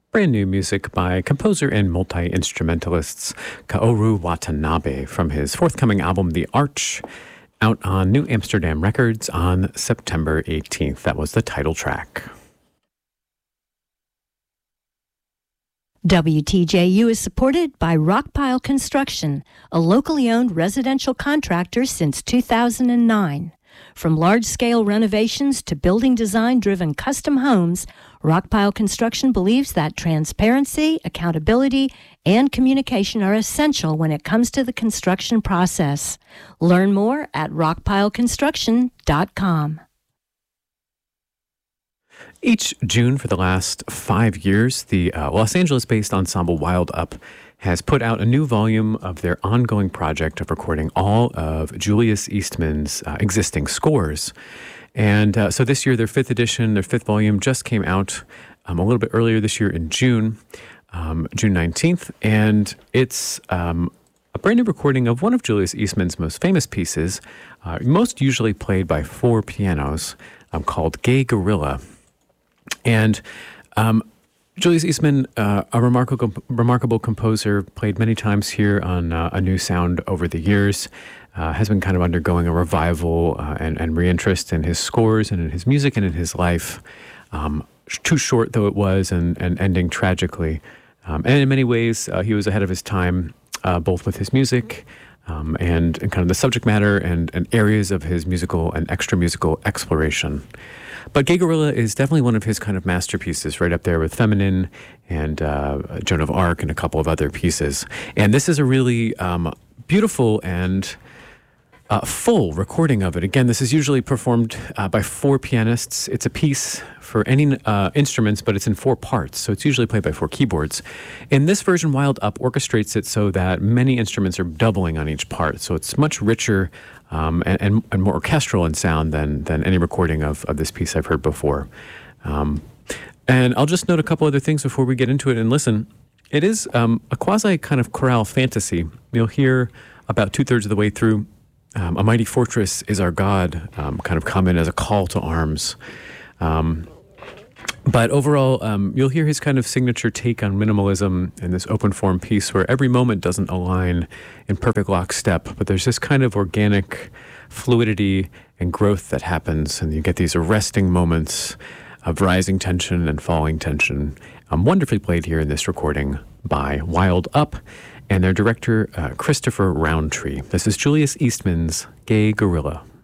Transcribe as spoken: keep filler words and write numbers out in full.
Brand new music by composer and multi-instrumentalists Kaoru Watanabe from his forthcoming album, The Arch, out on New Amsterdam Records on September eighteenth. That was the title track. W T J U is supported by Rockpile Construction, a locally owned residential contractor since two thousand nine. From large-scale renovations to building design-driven custom homes, Rockpile Construction believes that transparency, accountability, and communication are essential when it comes to the construction process. Learn more at rockpile construction dot com. Each June for the last five years, the uh, Los Angeles-based ensemble Wild Up has put out a new volume of their ongoing project of recording all of Julius Eastman's uh, existing scores. And uh, so this year, their fifth edition, their fifth volume just came out um, a little bit earlier this year in June, um, June nineteenth. And it's um, a brand new recording of one of Julius Eastman's most famous pieces, uh, most usually played by four pianos, um, called Gay Gorilla. And um, Julius Eastman, uh, a remarkable remarkable composer, played many times here on uh, A New Sound over the years, uh, has been kind of undergoing a revival uh, and, and reinterest in his scores and in his music and in his life. Um, too short though it was, and, and ending tragically. Um, and in many ways, uh, he was ahead of his time, uh, both with his music um, and, and kind of the subject matter and, and areas of his musical and extra musical exploration. But Gay Gorilla is definitely one of his kind of masterpieces, right up there with Feminine and uh, Joan of Arc and a couple of other pieces. And this is a really um, beautiful and uh, full recording of it. Again, this is usually performed uh, by four pianists. It's a piece for any uh, instruments, but it's in four parts, so it's usually played by four keyboards. In this version, Wild Up orchestrates it so that many instruments are doubling on each part, so it's much richer Um, and, and, and more orchestral in sound than than any recording of, of this piece I've heard before. Um, and I'll just note a couple other things before we get into it and listen. It is um, a quasi kind of chorale fantasy. You'll hear about two-thirds of the way through, um, A Mighty Fortress is Our God, um, kind of come in as a call to arms. Um, But overall, um, you'll hear his kind of signature take on minimalism in this open form piece where every moment doesn't align in perfect lockstep, but there's this kind of organic fluidity and growth that happens, and you get these arresting moments of rising tension and falling tension. Um, wonderfully played here in this recording by Wild Up and their director, uh, Christopher Roundtree. This is Julius Eastman's Gay Gorilla.